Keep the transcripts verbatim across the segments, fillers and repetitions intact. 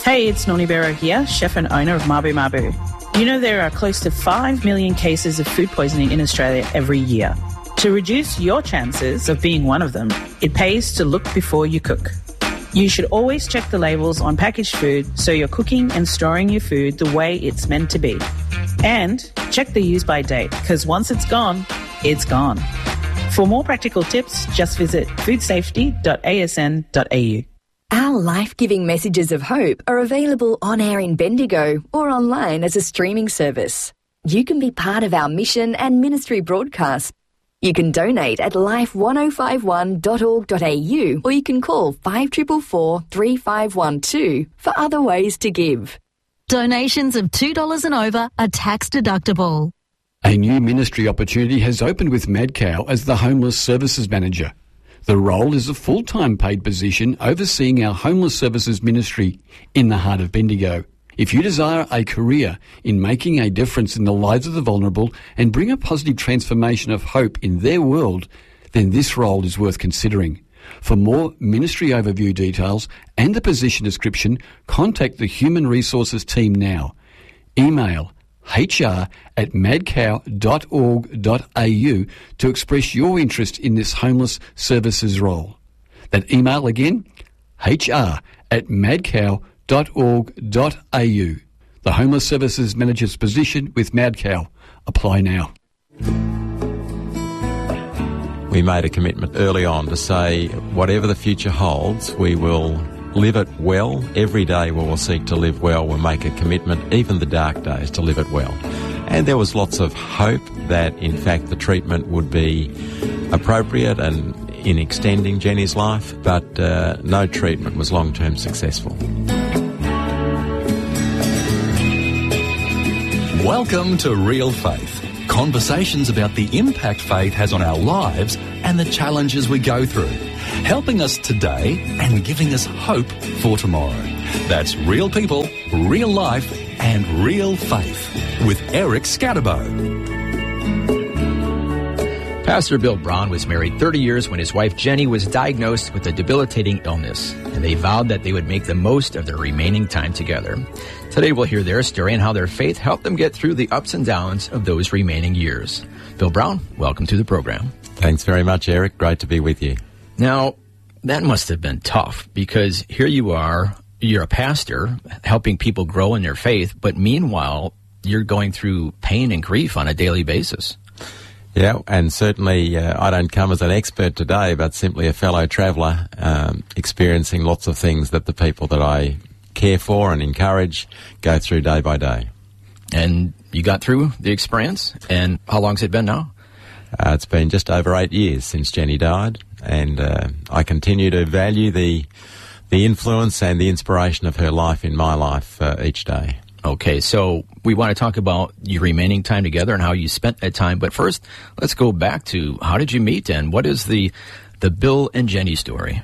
Hey, it's Noni Bero here, chef and owner of Mabu Mabu. You know there are close to five million cases of food poisoning in Australia every year. To reduce your chances of being one of them, it pays to look before you cook. You should always check the labels on packaged food so you're cooking and storing your food the way it's meant to be. And check the use-by date, because once it's gone, it's gone. For more practical tips, just visit food safety dot a s n dot a u. Our life-giving messages of hope are available on air in Bendigo or online as a streaming service. You can be part of our mission and ministry broadcast. You can donate at life ten fifty-one dot org dot a u or you can call five four four, three five one two for other ways to give. Donations of two dollars and over are tax deductible. A new ministry opportunity has opened with Madcow as the Homeless Services Manager. The role is a full-time paid position overseeing our homeless services ministry in the heart of Bendigo. If you desire a career in making a difference in the lives of the vulnerable and bring a positive transformation of hope in their world, then this role is worth considering. For more ministry overview details and the position description, contact the Human Resources team now. Email h r at madcow dot org dot a u to express your interest in this homeless services role. That email again, h r at madcow dot org dot a u. The Homeless Services Manager's position with Madcow. Apply now. We made a commitment early on to say whatever the future holds, we will live it well. Every day we will seek to live well. We'll make a commitment, even the dark days, to live it well. And there was lots of hope that, in fact, the treatment would be appropriate and in extending Jenny's life, but uh, no treatment was long-term successful. Welcome to Real Faith. Conversations about the impact faith has on our lives and the challenges we go through, helping us today and giving us hope for tomorrow. That's real people, real life and real faith with Eric Scatterbo. Pastor Bill Brown was married thirty years when his wife Jenny was diagnosed with a debilitating illness, and they vowed that they would make the most of their remaining time together. Today we'll hear their story and how their faith helped them get through the ups and downs of those remaining years. Bill Brown, welcome to the program. Thanks very much, Eric. Great to be with you. Now, that must have been tough, because here you are, you're a pastor helping people grow in their faith, but meanwhile, you're going through pain and grief on a daily basis. Yeah, and certainly uh, I don't come as an expert today, but simply a fellow traveller, um, experiencing lots of things that the people that I care for and encourage go through day by day. And you got through the experience, and how long's it been now? Uh, it's been just over eight years since Jenny died, and uh, I continue to value the the influence and the inspiration of her life in my life uh, each day. Okay, so we want to talk about your remaining time together and how you spent that time. But first, let's go back to how did you meet, and what is the the Bill and Jenny story?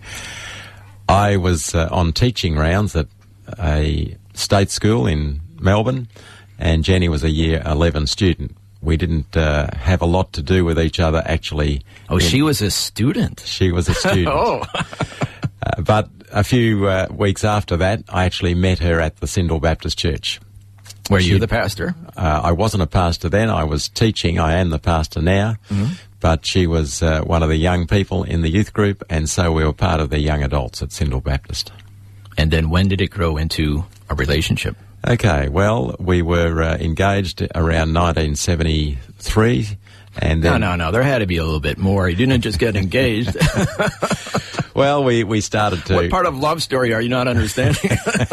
I was uh, on teaching rounds at a state school in Melbourne, and Jenny was a year eleven student. We didn't uh, have a lot to do with each other, actually. Oh, in, she was a student? She was a student. oh. uh, but a few uh, weeks after that, I actually met her at the Sindel Baptist Church. Were you the pastor? Uh, I wasn't a pastor then. I was teaching. I am the pastor now. Mm-hmm. But she was uh, one of the young people in the youth group, and so we were part of the young adults at Sindel Baptist. And then when did it grow into a relationship? Okay, well, we were uh, engaged around nineteen seventy-three. And then, no, no, no, there had to be a little bit more. You didn't just get engaged. Well, we, we started to... What part of love story are you not understanding?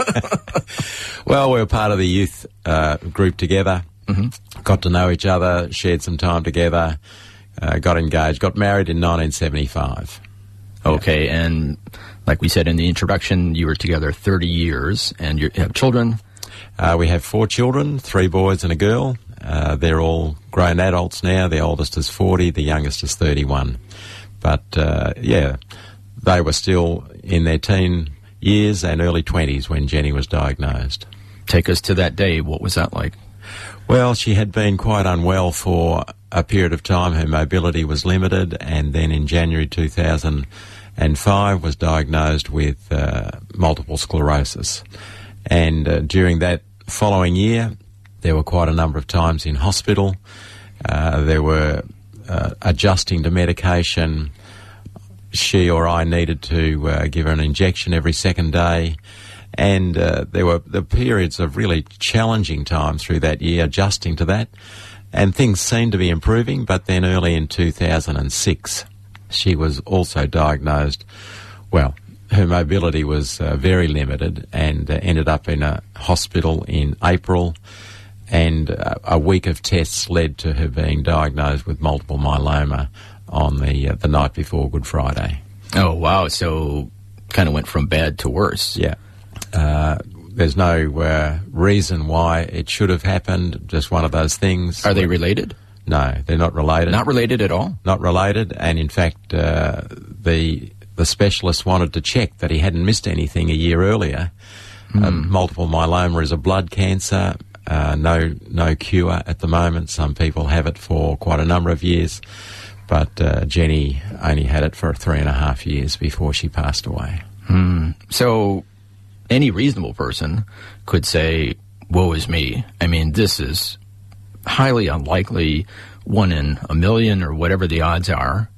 Well, we were part of the youth uh, group together, mm-hmm. got to know each other, shared some time together, uh, got engaged, got married in nineteen seventy-five. Okay, yeah. And like we said in the introduction, you were together thirty years, and you have children? Uh, we have four children, three boys and a girl. Uh, they're all grown adults now. The oldest is forty, the youngest is thirty-one. But, uh, yeah, they were still in their teen years and early twenties when Jenny was diagnosed. Take us to that day. What was that like? Well, she had been quite unwell for a period of time. Her mobility was limited, and then in January two thousand five was diagnosed with uh, multiple sclerosis. And uh, during that following year, there were quite a number of times in hospital. Uh, there were uh, adjusting to medication. She or I needed to uh, give her an injection every second day. And uh, there were the periods of really challenging times through that year, adjusting to that. And things seemed to be improving, but then early in two thousand six, she was also diagnosed, well, her mobility was uh, very limited and uh, ended up in a hospital in April. And uh, a week of tests led to her being diagnosed with multiple myeloma on the uh, the night before Good Friday. Oh, wow. So kind of went from bad to worse. Yeah. Uh, there's no uh, reason why it should have happened, just one of those things. Are they related? No, they're not related. Not related at all? Not related, and in fact, uh, the the specialist wanted to check that he hadn't missed anything a year earlier. Mm. Uh, multiple myeloma is a blood cancer, uh, no no cure at the moment. Some people have it for quite a number of years, but uh, Jenny only had it for three and a half years before she passed away. Mm. So any reasonable person could say, woe is me. I mean, this is highly unlikely, one in a million or whatever the odds are.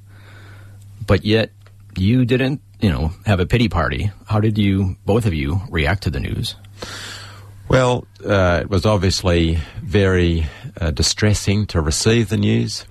But yet you didn't, you know, have a pity party. How did you, both of you, react to the news? Well, uh, it was obviously very uh, distressing to receive the news.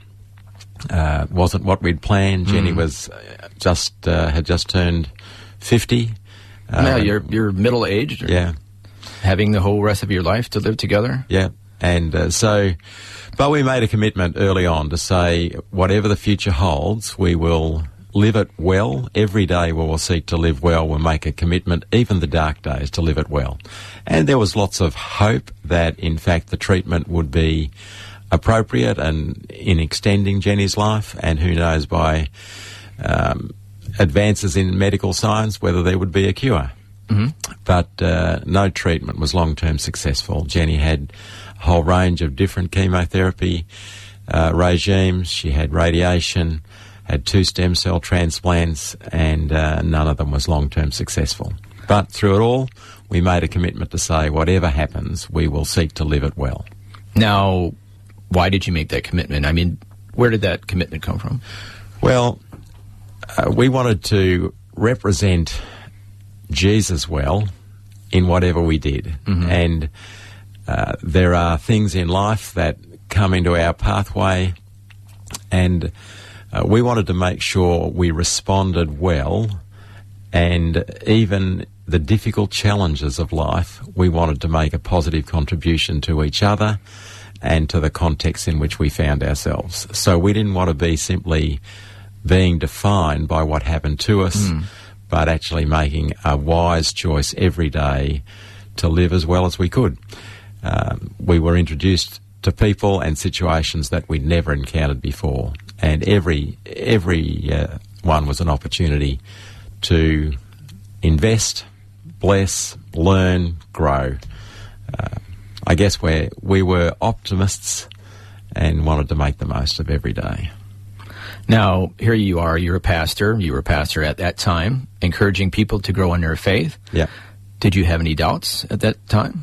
Uh, it wasn't what we'd planned. Mm. Jenny was just uh, had just turned fifty. Now um, you're you're middle aged. Yeah, having the whole rest of your life to live together. Yeah, and uh, so, but we made a commitment early on to say whatever the future holds, we will live it well. Every day we will seek to live well. We'll make a commitment, even the dark days, to live it well. And there was lots of hope that, in fact, the treatment would be appropriate and in extending Jenny's life, and who knows, by um, advances in medical science, whether there would be a cure. Mm-hmm. But uh, no treatment was long-term successful. Jenny had a whole range of different chemotherapy uh, regimes. She had radiation, had two stem cell transplants, and uh, none of them was long-term successful. But through it all, we made a commitment to say whatever happens, we will seek to live it well. Now, why did you make that commitment? I mean, where did that commitment come from? Well, uh, we wanted to represent Jesus well in whatever we did. Mm-hmm. And uh, there are things in life that come into our pathway, and uh, we wanted to make sure we responded well, and even the difficult challenges of life, we wanted to make a positive contribution to each other and to the context in which we found ourselves. So we didn't want to be simply being defined by what happened to us, mm. but actually making a wise choice every day to live as well as we could. Um, we were introduced to people and situations that we'd never encountered before, and every every uh, one was an opportunity to invest, bless, learn, grow. Uh, I guess we we were optimists and wanted to make the most of every day. Now, here you are, you're a pastor, you were a pastor at that time, encouraging people to grow in their faith. Yeah. Did you have any doubts at that time?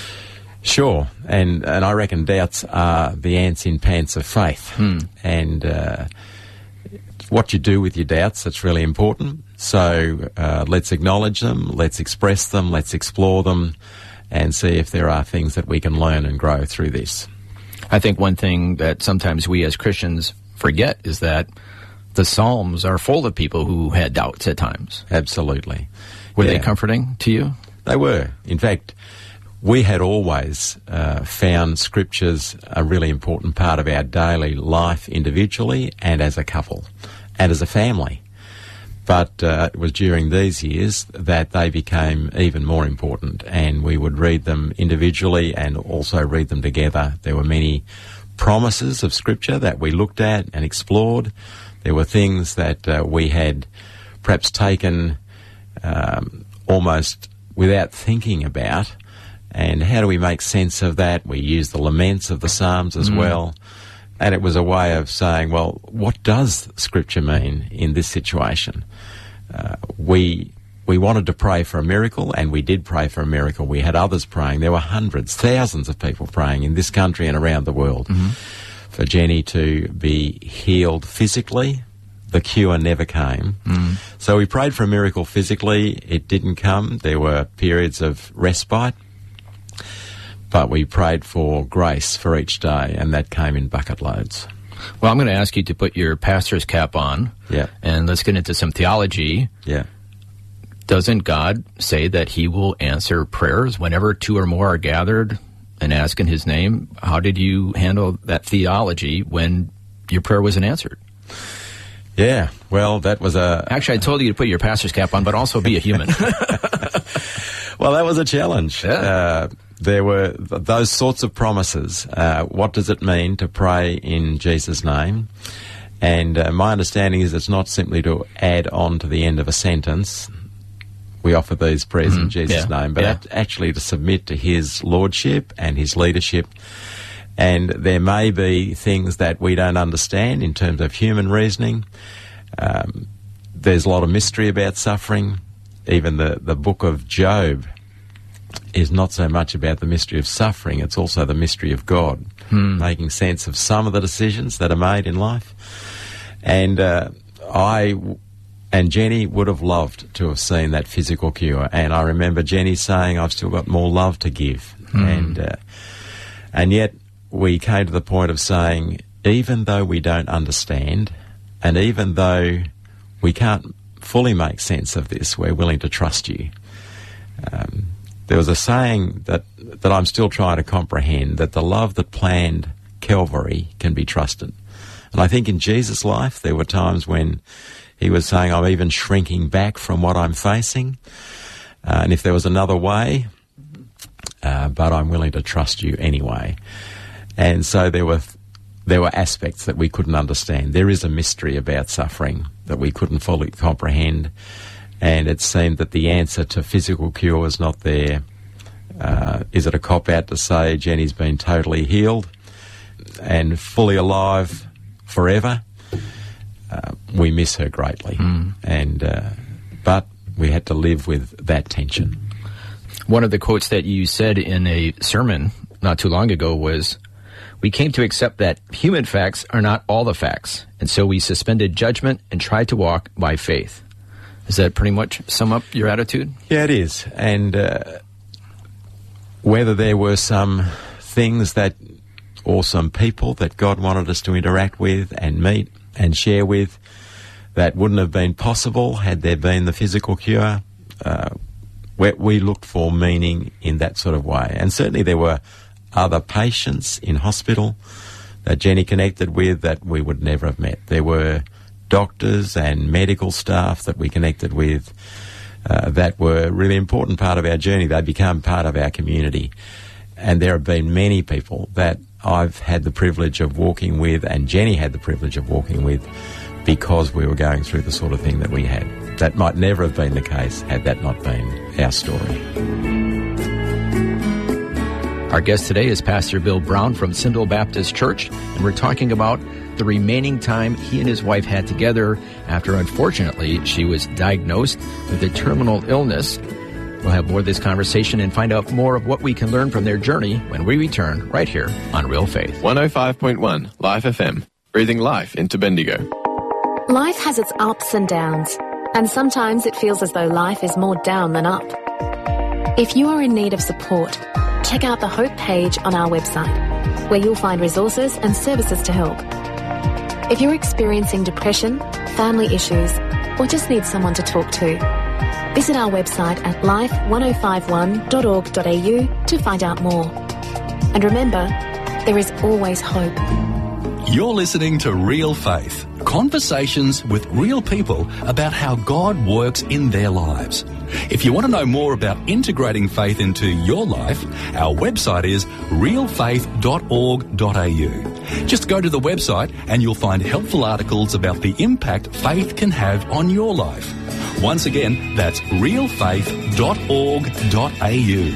Sure, and and I reckon doubts are the ants in pants of faith. Hmm. And uh, what you do with your doubts, that's really important. So uh, let's acknowledge them, let's express them, let's explore them, and see if there are things that we can learn and grow through this. I think one thing that sometimes we as Christians forget is that the Psalms are full of people who had doubts at times. Absolutely. Were yeah. they comforting to you? They were. In fact, we had always uh, found Scriptures a really important part of our daily life individually and as a couple and as a family. But uh, it was during these years that they became even more important, and we would read them individually and also read them together. There were many promises of Scripture that we looked at and explored. There were things that uh, we had perhaps taken um, almost without thinking about, and how do we make sense of that? We used the laments of the Psalms as mm. well, and it was a way of saying, well, what does Scripture mean in this situation? Uh, we we we wanted to pray for a miracle, and we did pray for a miracle. We had others praying. There were hundreds, thousands of people praying in this country and around the world mm-hmm. for Jenny to be healed physically. The cure never came. Mm. So we prayed for a miracle physically. It didn't come. There were periods of respite. But we prayed for grace for each day, and that came in bucket loads. Well, I'm going to ask you to put your pastor's cap on. Yeah. And let's get into some theology. Yeah. Doesn't God say that he will answer prayers whenever two or more are gathered and ask in his name? How did you handle that theology when your prayer wasn't answered? Yeah, well, that was a... Actually, I told you to put your pastor's cap on, but also be a human. Well, that was a challenge. Yeah. Uh, there were th- those sorts of promises. Uh, what does it mean to pray in Jesus' name? And uh, my understanding is it's not simply to add on to the end of a sentence. We offer these prayers mm, in Jesus' yeah, name, but yeah. actually to submit to his lordship and his leadership. And there may be things that we don't understand in terms of human reasoning. Um, there's a lot of mystery about suffering. Even the, the book of Job is not so much about the mystery of suffering, it's also the mystery of God, hmm. making sense of some of the decisions that are made in life. And uh, I and Jenny would have loved to have seen that physical cure. And I remember Jenny saying, I've still got more love to give. Hmm. And uh, and yet we came to the point of saying, even though we don't understand, and even though we can't fully make sense of this, we're willing to trust you. Um, there was a saying that that I'm still trying to comprehend, that the love that planned Calvary can be trusted. And I think in Jesus' life there were times when he was saying, I'm even shrinking back from what I'm facing, uh, and if there was another way, uh, but I'm willing to trust you anyway. And so there were there were aspects that we couldn't understand. There is a mystery about suffering that we couldn't fully comprehend, and it seemed that the answer to physical cure was not there. Uh, is it a cop-out to say Jenny's been totally healed and fully alive forever? Uh, we miss her greatly, mm. and uh, but we had to live with that tension. One of the quotes that you said in a sermon not too long ago was, we came to accept that human facts are not all the facts, and so we suspended judgment and tried to walk by faith. Does that pretty much sum up your attitude? Yeah, it is. And uh, whether there were some things that, or some people that God wanted us to interact with and meet and share with that wouldn't have been possible had there been the physical cure, uh, we, we looked for meaning in that sort of way. And certainly there were other patients in hospital that Jenny connected with that we would never have met. There were doctors and medical staff that we connected with uh, that were a really important part of our journey. They become part of our community. And there have been many people that I've had the privilege of walking with, and Jenny had the privilege of walking with, because we were going through the sort of thing that we had. That might never have been the case had that not been our story. Our guest today is Pastor Bill Brown from Sindel Baptist Church, and we're talking about the remaining time he and his wife had together after, unfortunately, she was diagnosed with a terminal illness. We'll have more of this conversation and find out more of what we can learn from their journey when we return right here on Real Faith. one oh five point one Life F M, breathing life into Bendigo. Life has its ups and downs, and sometimes it feels as though life is more down than up. If you are in need of support, check out the Hope page on our website, where you'll find resources and services to help. If you're experiencing depression, family issues, or just need someone to talk to, visit our website at life ten fifty-one dot org dot a u to find out more. And remember, there is always hope. You're listening to Real Faith, conversations with real people about how God works in their lives. If you want to know more about integrating faith into your life, our website is real faith dot org dot a u. Just go to the website and you'll find helpful articles about the impact faith can have on your life. Once again, that's real faith dot org dot a u.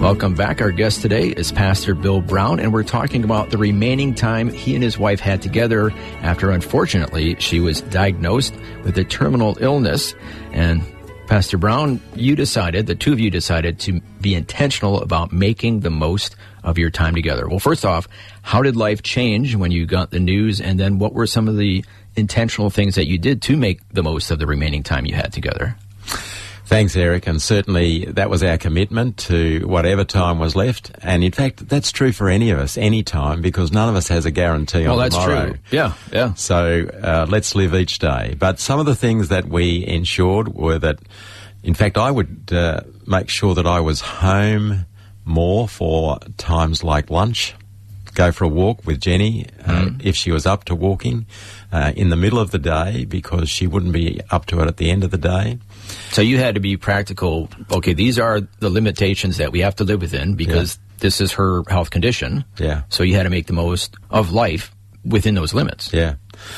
Welcome back. Our guest today is Pastor Bill Brown, and we're talking about the remaining time he and his wife had together after, unfortunately, she was diagnosed with a terminal illness. And Pastor Brown, you decided, the two of you decided to be intentional about making the most of your time together. Well, first off, how did life change when you got the news? And then what were some of the intentional things that you did to make the most of the remaining time you had together? Thanks, Eric, and certainly that was our commitment to whatever time was left. And in fact, that's true for any of us, any time, because none of us has a guarantee well, on that's tomorrow. True. Yeah, yeah. So uh, let's live each day. But some of the things that we ensured were that, in fact, I would uh, make sure that I was home more for times like lunch, go for a walk with Jenny uh, mm. if she was up to walking uh, in the middle of the day, because she wouldn't be up to it at the end of the day. So you had to be practical. Okay, these are the limitations that we have to live within because yeah. this is her health condition. Yeah. So you had to make the most of life within those limits. Yeah.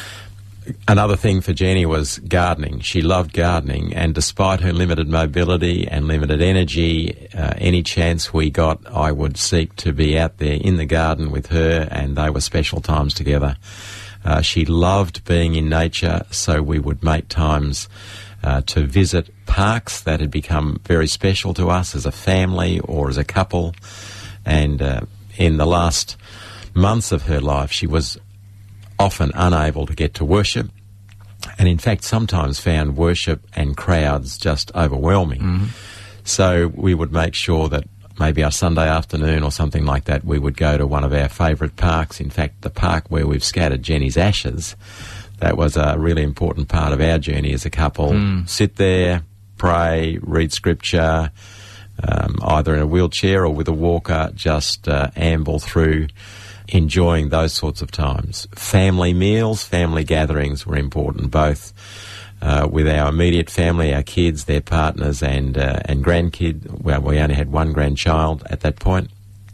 Another thing for Jenny was gardening. She loved gardening, and despite her limited mobility and limited energy, uh, any chance we got, I would seek to be out there in the garden with her, and they were special times together. Uh, she loved being in nature, so we would make times uh, to visit parks that had become very special to us as a family or as a couple. And uh, in the last months of her life, she was often unable to get to worship, and in fact sometimes found worship and crowds just overwhelming. Mm-hmm. So we would make sure that maybe our Sunday afternoon or something like that, we would go to one of our favourite parks. In fact, the park where we've scattered Jenny's ashes, that was a really important part of our journey as a couple. Mm. Sit there, pray, read scripture, um, either in a wheelchair or with a walker, just uh, amble through, enjoying those sorts of times. Family meals, family gatherings were important, both uh, with our immediate family, our kids, their partners, and uh, and grandkid. Well, we only had one grandchild at that point.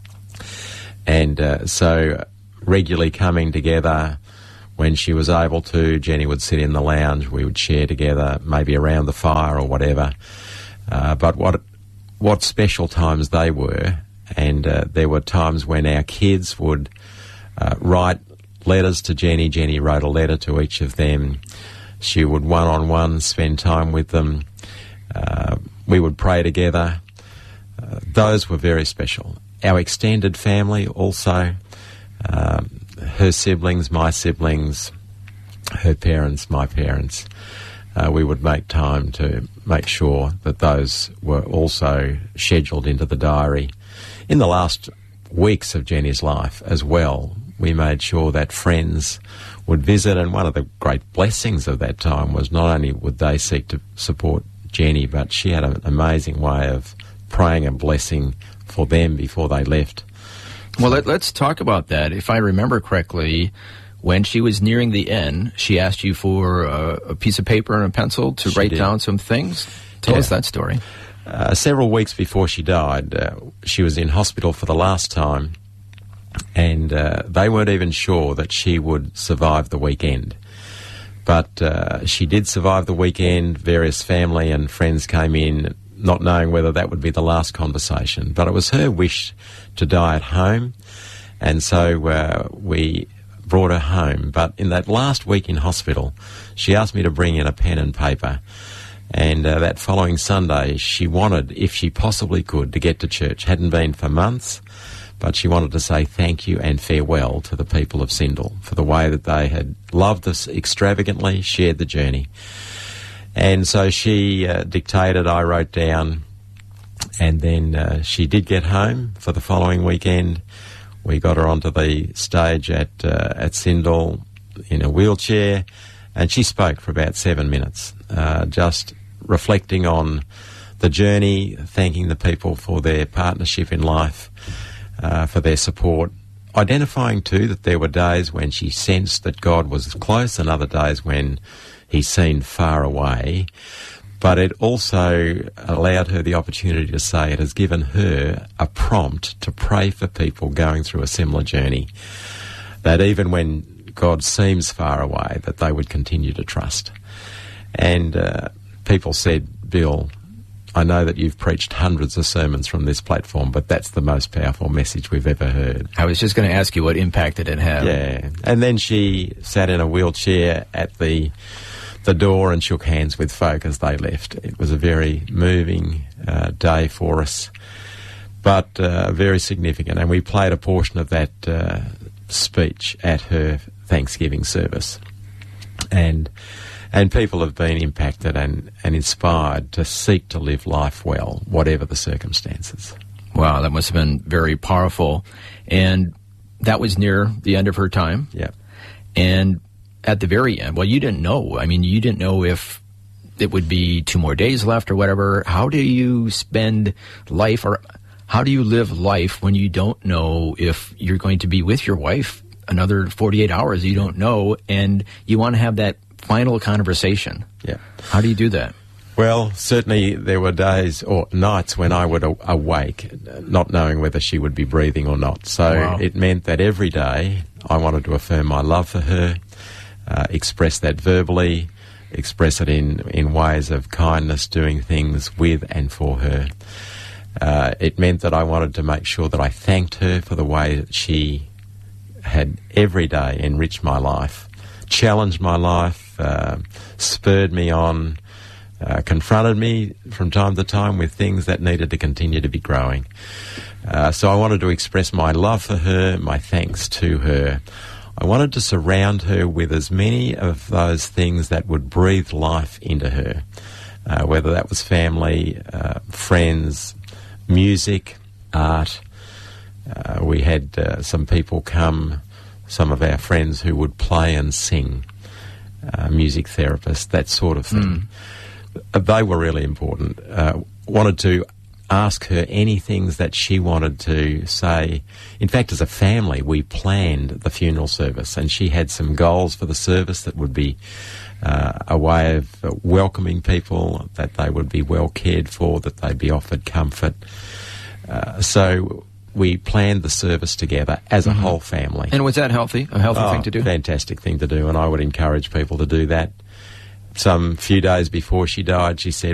And uh, so regularly coming together. When she was able to, Jenny would sit in the lounge, we would share together, maybe around the fire or whatever. Uh, but what what special times they were. And uh, there were times when our kids would uh, write letters to Jenny. Jenny wrote a letter to each of them. She would one-on-one spend time with them. Uh, we would pray together. Uh, those were very special. Our extended family also, um, her siblings, my siblings, her parents, my parents. Uh, we would make time to make sure that those were also scheduled into the diary. In the last weeks of Jenny's life as well, we made sure that friends would visit, and one of the great blessings of that time was not only would they seek to support Jenny, but she had an amazing way of praying and blessing for them before they left. Well, let, let's talk about that. If I remember correctly, when she was nearing the end, she asked you for a, a piece of paper and a pencil to she write did. down some things. Tell yeah. us that story. Uh, several weeks before she died, uh, she was in hospital for the last time, and uh, they weren't even sure that she would survive the weekend. But uh, she did survive the weekend. Various family and friends came in, not knowing whether that would be the last conversation. But it was her wish to die at home, and so uh, we brought her home. But in that last week in hospital, she asked me to bring in a pen and paper. And uh, that following Sunday, she wanted, if she possibly could, to get to church. Hadn't been for months, but she wanted to say thank you and farewell to the people of Sindel for the way that they had loved us extravagantly, shared the journey. And so she uh, dictated, I wrote down, and then uh, she did get home for the following weekend. We got her onto the stage at uh, at Sindel in a wheelchair, and she spoke for about seven minutes, uh, just reflecting on the journey, thanking the people for their partnership in life, uh, for their support, identifying too that there were days when she sensed that God was close and other days when he seemed far away. But it also allowed her the opportunity to say it has given her a prompt to pray for people going through a similar journey, that even when God seems far away, that they would continue to trust. And uh, people said, Bill, I know that you've preached hundreds of sermons from this platform, but that's the most powerful message we've ever heard. I was just going to ask you what impact did it have. Yeah. And then she sat in a wheelchair at the the door and shook hands with folk as they left. It was a very moving uh, day for us, but uh, very significant. And we played a portion of that uh, speech at her Thanksgiving service. And and people have been impacted and, and inspired to seek to live life well, whatever the circumstances. Wow, that must have been very powerful. And that was near the end of her time. Yeah. And at the very end, well, you didn't know. I mean, you didn't know if it would be two more days left or whatever. How do you spend life, or how do you live life when you don't know if you're going to be with your wife another forty-eight hours? You don't know, and you want to have that final conversation. Yeah. How do you do that? Well, certainly there were days or nights when I would a- awake not knowing whether she would be breathing or not. So Wow. It meant that every day I wanted to affirm my love for her, uh, express that verbally, express it in, in ways of kindness, doing things with and for her. Uh, it meant that I wanted to make sure that I thanked her for the way that she had every day enriched my life, challenged my life, uh, spurred me on, uh, confronted me from time to time with things that needed to continue to be growing. Uh, so I wanted to express my love for her, my thanks to her. I wanted to surround her with as many of those things that would breathe life into her, uh, whether that was family, uh, friends, music, art. Uh, we had uh, some people come, some of our friends who would play and sing, uh, music therapists, that sort of thing. Mm. They were really important. Uh, wanted to ask her any things that she wanted to say. In fact, as a family, we planned the funeral service, and she had some goals for the service that would be uh, a way of welcoming people, that they would be well cared for, that they'd be offered comfort. Uh, so we planned the service together as a mm-hmm. whole family. And was that healthy? A healthy oh, thing to do? Fantastic thing to do, and I would encourage people to do that. Some few days before she died, she said,